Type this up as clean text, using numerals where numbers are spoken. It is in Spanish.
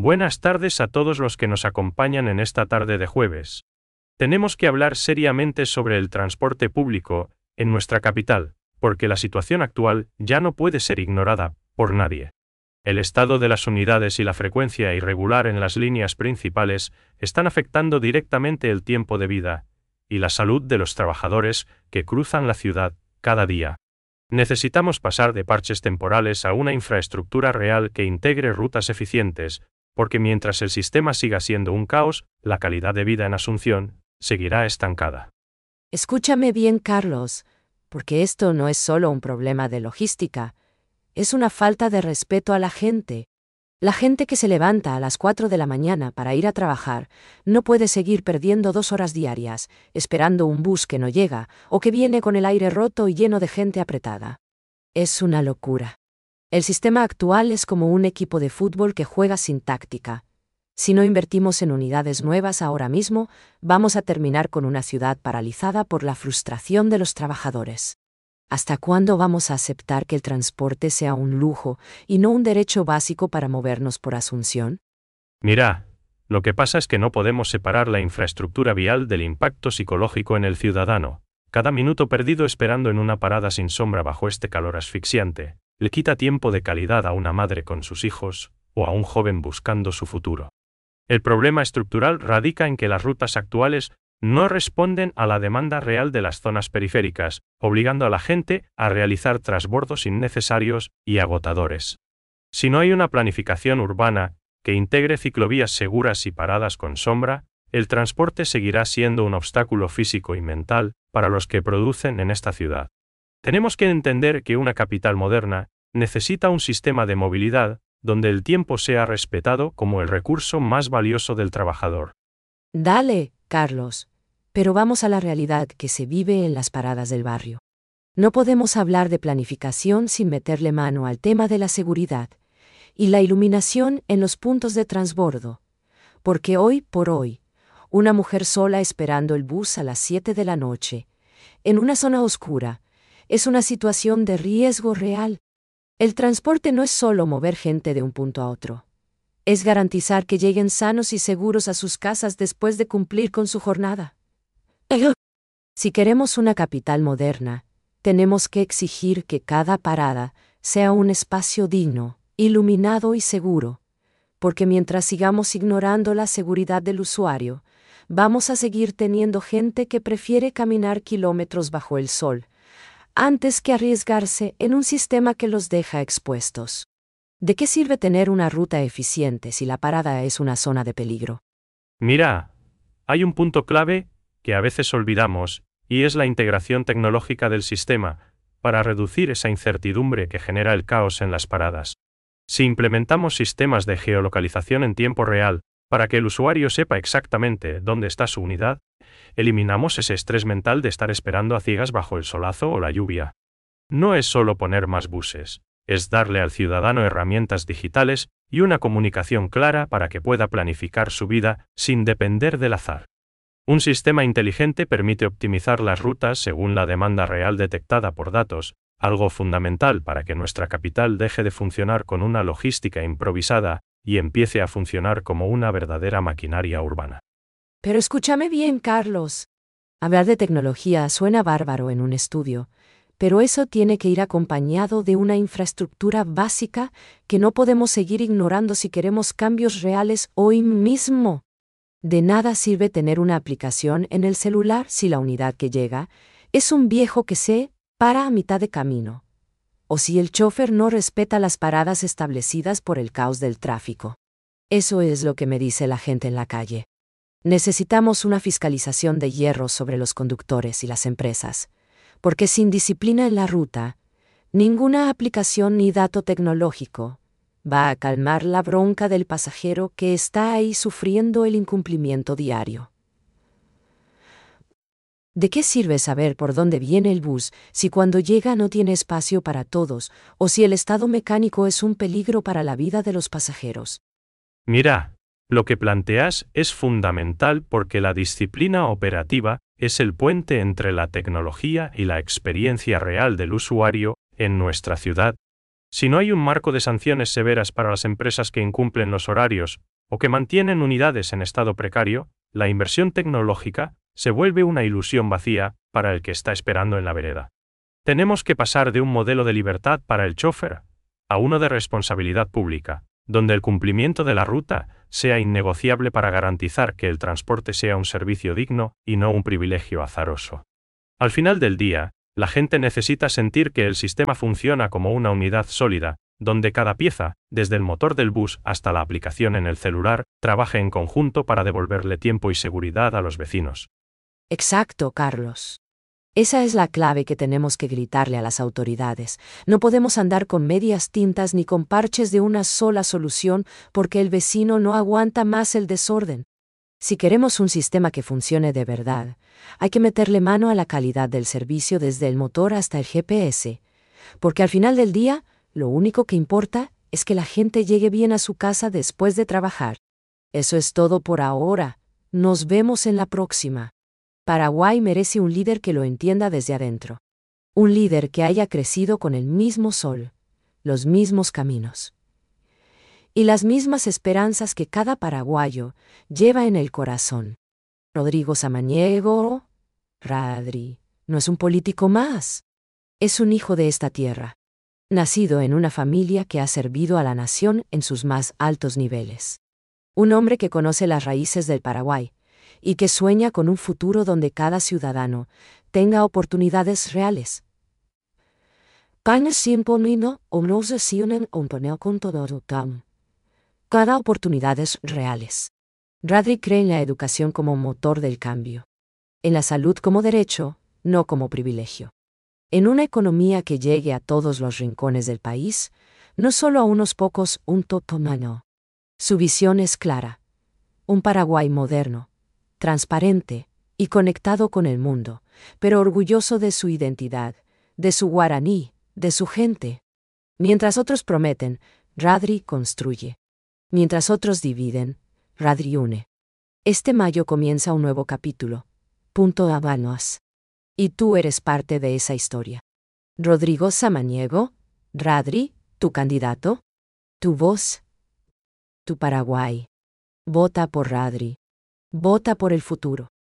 Buenas tardes a todos los que nos acompañan en esta tarde de jueves. Tenemos que hablar seriamente sobre el transporte público en nuestra capital, porque la situación actual ya no puede ser ignorada por nadie. El estado de las unidades y la frecuencia irregular en las líneas principales están afectando directamente el tiempo de vida y la salud de los trabajadores que cruzan la ciudad cada día. Necesitamos pasar de parches temporales a una infraestructura real que integre rutas eficientes, porque mientras el sistema siga siendo un caos, la calidad de vida en Asunción seguirá estancada. Escúchame bien, Carlos, porque esto no es solo un problema de logística, es una falta de respeto a la gente. La gente que se levanta a las 4 de la mañana para ir a trabajar no puede seguir perdiendo 2 horas diarias, esperando un bus que no llega o que viene con el aire roto y lleno de gente apretada. Es una locura. El sistema actual es como un equipo de fútbol que juega sin táctica. Si no invertimos en unidades nuevas ahora mismo, vamos a terminar con una ciudad paralizada por la frustración de los trabajadores. ¿Hasta cuándo vamos a aceptar que el transporte sea un lujo y no un derecho básico para movernos por Asunción? Mira, lo que pasa es que no podemos separar la infraestructura vial del impacto psicológico en el ciudadano. Cada minuto perdido esperando en una parada sin sombra bajo este calor asfixiante le quita tiempo de calidad a una madre con sus hijos o a un joven buscando su futuro. El problema estructural radica en que las rutas actuales no responden a la demanda real de las zonas periféricas, obligando a la gente a realizar transbordos innecesarios y agotadores. Si no hay una planificación urbana que integre ciclovías seguras y paradas con sombra, el transporte seguirá siendo un obstáculo físico y mental para los que producen en esta ciudad. Tenemos que entender que una capital moderna necesita un sistema de movilidad donde el tiempo sea respetado como el recurso más valioso del trabajador. Dale, Carlos. Pero vamos a la realidad que se vive en las paradas del barrio. No podemos hablar de planificación sin meterle mano al tema de la seguridad y la iluminación en los puntos de transbordo, porque hoy por hoy, una mujer sola esperando el bus a las 7 de la noche, en una zona oscura, es una situación de riesgo real. El transporte no es solo mover gente de un punto a otro. Es garantizar que lleguen sanos y seguros a sus casas después de cumplir con su jornada. Si queremos una capital moderna, tenemos que exigir que cada parada sea un espacio digno, iluminado y seguro, porque mientras sigamos ignorando la seguridad del usuario, vamos a seguir teniendo gente que prefiere caminar kilómetros bajo el sol, antes que arriesgarse en un sistema que los deja expuestos. ¿De qué sirve tener una ruta eficiente si la parada es una zona de peligro? Mira, hay un punto clave que a veces olvidamos, y es la integración tecnológica del sistema, para reducir esa incertidumbre que genera el caos en las paradas. Si implementamos sistemas de geolocalización en tiempo real, para que el usuario sepa exactamente dónde está su unidad, eliminamos ese estrés mental de estar esperando a ciegas bajo el solazo o la lluvia. No es solo poner más buses, es darle al ciudadano herramientas digitales y una comunicación clara para que pueda planificar su vida sin depender del azar. Un sistema inteligente permite optimizar las rutas según la demanda real detectada por datos, algo fundamental para que nuestra capital deje de funcionar con una logística improvisada y empiece a funcionar como una verdadera maquinaria urbana. Pero escúchame bien, Carlos. Hablar de tecnología suena bárbaro en un estudio, pero eso tiene que ir acompañado de una infraestructura básica que no podemos seguir ignorando si queremos cambios reales hoy mismo. De nada sirve tener una aplicación en el celular si la unidad que llega es un viejo que se para a mitad de camino, o si el chofer no respeta las paradas establecidas por el caos del tráfico. Eso es lo que me dice la gente en la calle. Necesitamos una fiscalización de hierro sobre los conductores y las empresas, porque sin disciplina en la ruta, ninguna aplicación ni dato tecnológico va a calmar la bronca del pasajero que está ahí sufriendo el incumplimiento diario. ¿De qué sirve saber por dónde viene el bus si cuando llega no tiene espacio para todos o si el estado mecánico es un peligro para la vida de los pasajeros? Mira, lo que planteas es fundamental porque la disciplina operativa es el puente entre la tecnología y la experiencia real del usuario en nuestra ciudad. Si no hay un marco de sanciones severas para las empresas que incumplen los horarios, o que mantienen unidades en estado precario, la inversión tecnológica se vuelve una ilusión vacía para el que está esperando en la vereda. Tenemos que pasar de un modelo de libertad para el chófer a uno de responsabilidad pública, donde el cumplimiento de la ruta sea innegociable para garantizar que el transporte sea un servicio digno y no un privilegio azaroso. Al final del día, la gente necesita sentir que el sistema funciona como una unidad sólida, donde cada pieza, desde el motor del bus hasta la aplicación en el celular, trabaje en conjunto para devolverle tiempo y seguridad a los vecinos. Exacto, Carlos. Esa es la clave que tenemos que gritarle a las autoridades. No podemos andar con medias tintas ni con parches de una sola solución porque el vecino no aguanta más el desorden. Si queremos un sistema que funcione de verdad, hay que meterle mano a la calidad del servicio desde el motor hasta el GPS, porque al final del día, lo único que importa es que la gente llegue bien a su casa después de trabajar. Eso es todo por ahora. Nos vemos en la próxima. Paraguay merece un líder que lo entienda desde adentro. Un líder que haya crecido con el mismo sol, los mismos caminos y las mismas esperanzas que cada paraguayo lleva en el corazón. Rodrigo Samaniego, Radri, no es un político más. Es un hijo de esta tierra, nacido en una familia que ha servido a la nación en sus más altos niveles. Un hombre que conoce las raíces del Paraguay y que sueña con un futuro donde cada ciudadano tenga oportunidades reales. Cada oportunidades reales. Radri cree en la educación como motor del cambio. En la salud como derecho, no como privilegio. En una economía que llegue a todos los rincones del país, no solo a unos pocos, un totomano. Su visión es clara. Un Paraguay moderno, transparente y conectado con el mundo, pero orgulloso de su identidad, de su guaraní, de su gente. Mientras otros prometen, Radri construye. Mientras otros dividen, Radri une. Este mayo comienza un nuevo capítulo. Punto Habanos. Y tú eres parte de esa historia. Rodrigo Samaniego, Radri, tu candidato, tu voz, tu Paraguay. Vota por Radri. Vota por el futuro.